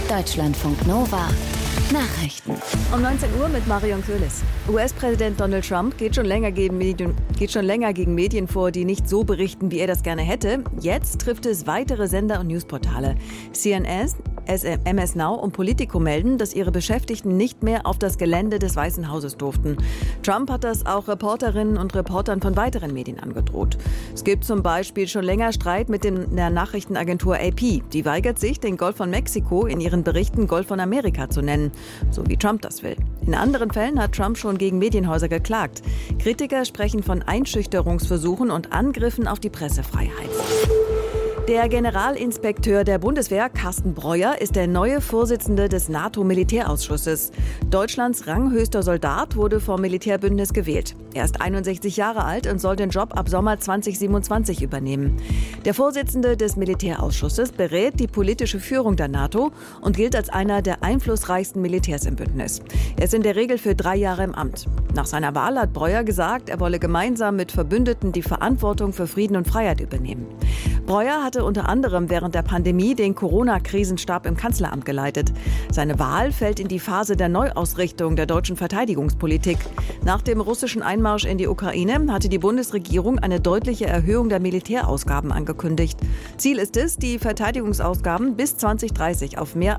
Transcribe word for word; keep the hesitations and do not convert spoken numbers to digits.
Deutschlandfunk Nova Nachrichten. Um neunzehn Uhr mit Marion Köhlis. U S-Präsident Donald Trump geht schon, länger gegen Medien, geht schon länger gegen Medien vor, die nicht so berichten, wie er das gerne hätte. Jetzt trifft es weitere Sender und Newsportale. C N N, M S Now und Politico melden, dass ihre Beschäftigten nicht mehr auf das Gelände des Weißen Hauses durften. Trump hat das auch Reporterinnen und Reportern von weiteren Medien angedroht. Es gibt zum Beispiel schon länger Streit mit der Nachrichtenagentur A P. Die weigert sich, den Golf von Mexiko in ihren Berichten Golf von Amerika zu nennen, so wie Trump das will. In anderen Fällen hat Trump schon gegen Medienhäuser geklagt. Kritiker sprechen von Einschüchterungsversuchen und Angriffen auf die Pressefreiheit. Der Generalinspekteur der Bundeswehr, Carsten Breuer, ist der neue Vorsitzende des NATO-Militärausschusses. Deutschlands ranghöchster Soldat wurde vom Militärbündnis gewählt. Er ist einundsechzig Jahre alt und soll den Job ab Sommer zweitausendsiebenundzwanzig übernehmen. Der Vorsitzende des Militärausschusses berät die politische Führung der NATO und gilt als einer der einflussreichsten Militärs im Bündnis. Er ist in der Regel für drei Jahre im Amt. Nach seiner Wahl hat Breuer gesagt, er wolle gemeinsam mit Verbündeten die Verantwortung für Frieden und Freiheit übernehmen. Breuer hatte unter anderem während der Pandemie den Corona-Krisenstab im Kanzleramt geleitet. Seine Wahl fällt in die Phase der Neuausrichtung der deutschen Verteidigungspolitik. Nach dem russischen Einmarsch in die Ukraine hatte die Bundesregierung eine deutliche Erhöhung der Militärausgaben angekündigt. Ziel ist es, die Verteidigungsausgaben bis zwanzig dreißig auf mehr